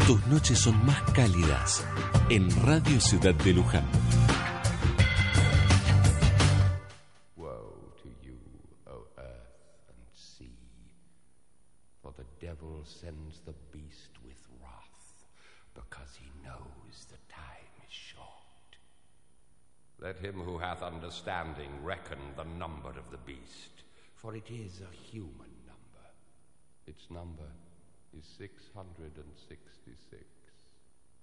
Tus noches son más cálidas en Radio Ciudad de Luján. Woe to you, O earth and sea, for the devil sends the beast with wrath, because he knows the time is short. Let him who hath understanding reckon the number of the beast, for it is a human number. Its number is 666.